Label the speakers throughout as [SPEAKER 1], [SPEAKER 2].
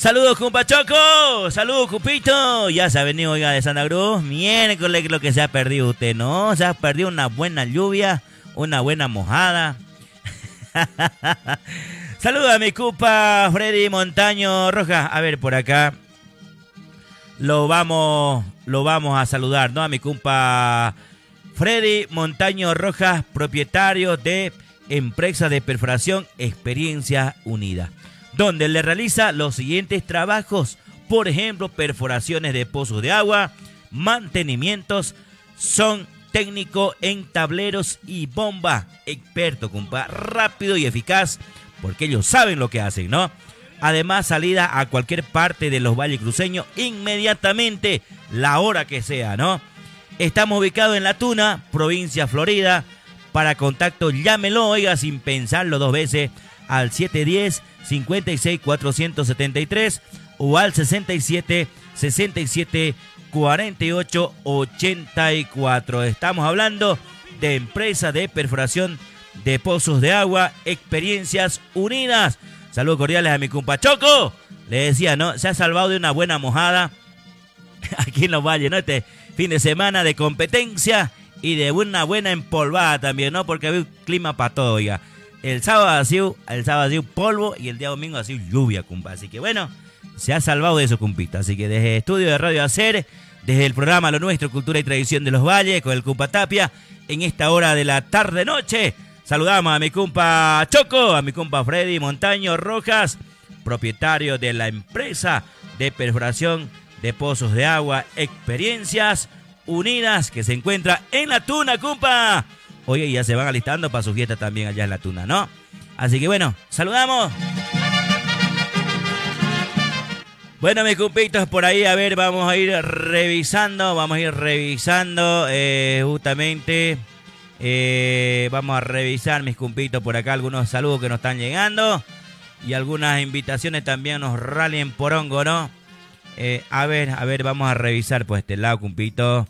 [SPEAKER 1] Saludos, compa Choco. Saludos, cupito. Ya se ha venido, oiga, de Santa Cruz. Miércoles, lo que se ha perdido usted, ¿no? Se ha perdido una buena lluvia, una buena mojada. Saludos a mi compa Freddy Montaño Rojas. A ver, por acá lo vamos a saludar, ¿no? A mi compa Freddy Montaño Rojas, propietario de Empresa de Perforación Experiencia Unida, donde le realiza los siguientes trabajos. Por ejemplo, perforaciones de pozos de agua, mantenimientos, son técnico en tableros y bomba. Experto, compa, rápido y eficaz, porque ellos saben lo que hacen, ¿no? Además, salida a cualquier parte de los valles cruceños inmediatamente, la hora que sea, ¿no? Estamos ubicados en La Tuna, provincia Florida. Para contacto, llámelo, oiga, sin pensarlo dos veces, al 710-56-473 o al 67-67-48-84. Estamos hablando de Empresa de Perforación de Pozos de Agua, Experiencias Unidas. Saludos cordiales a mi compa Choco. Le decía, ¿no? Se ha salvado de una buena mojada aquí en los valles, ¿no? Este fin de semana de competencia y de una buena empolvada también, ¿no? Porque había un clima para todo, oiga. El sábado ha sido polvo y el día domingo ha sido lluvia, compa. Así que bueno, se ha salvado de eso, compita. Así que desde el estudio de Radio Hacer, desde el programa Lo Nuestro, Cultura y Tradición de los Valles, con el compa Tapia, en esta hora de la tarde-noche, saludamos a mi compa Choco, a mi compa Freddy Montaño Rojas, propietario de la Empresa de Perforación de Pozos de Agua, Experiencias Unidas, que se encuentra en La Tuna, compa. Oye, ya se van alistando para su fiesta también allá en La Tuna, ¿no? Así que bueno, saludamos. Bueno, mis compitos, por ahí, a ver, vamos a ir revisando, justamente, vamos a revisar, mis compitos, por acá algunos saludos que nos están llegando y algunas invitaciones también nos ralien por hongo, ¿no? A ver, vamos a revisar por este lado, compito.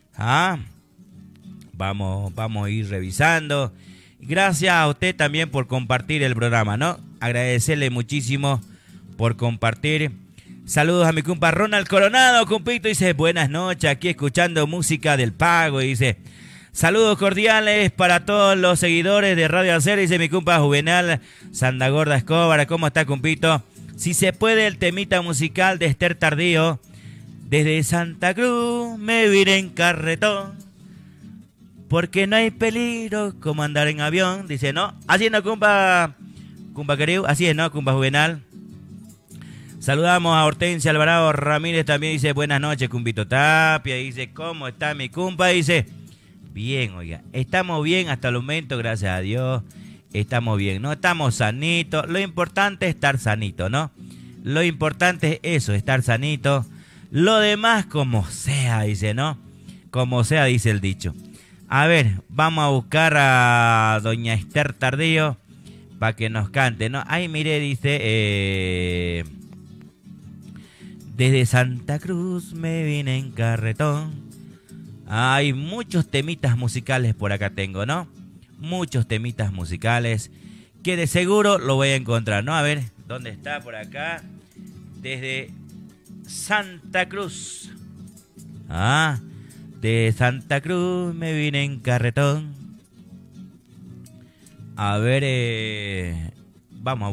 [SPEAKER 1] Vamos a ir revisando. Gracias a usted también por compartir el programa, ¿no? Agradecerle muchísimo por compartir. Saludos a mi compa Ronald Coronado, compito. Dice, buenas noches, aquí escuchando música del pago. Dice, saludos cordiales para todos los seguidores de Radio Hacer. Dice mi compa Juvenal Sandagorda Escobar. ¿Cómo está, compito? Si se puede, el temita musical de Esther Tardío. Desde Santa Cruz me vine en carretón, porque no hay peligro como andar en avión. Dice, ¿no? Así es, ¿no, compa querido? Así es, ¿no, compa Juvenal? Saludamos a Hortensia Alvarado Ramírez. También dice, buenas noches, cumpito Tapia. Dice, ¿cómo está mi compa? Dice, bien, oiga, estamos bien hasta el momento, gracias a Dios. Estamos bien, ¿no? Estamos sanitos. Lo importante es estar sanito, ¿no? Lo importante es eso, estar sanito. Lo demás, como sea, dice, ¿no? Como sea, dice el dicho. A ver, vamos a buscar a doña Esther Tardío para que nos cante, ¿no? Ay, mire, dice, desde Santa Cruz me vine en carretón. Hay muchos temitas musicales por acá tengo, ¿no? Muchos temitas musicales que de seguro lo voy a encontrar, ¿no? A ver, ¿dónde está? Por acá. Desde Santa Cruz. De Santa Cruz me vine en carretón. A ver, vamos a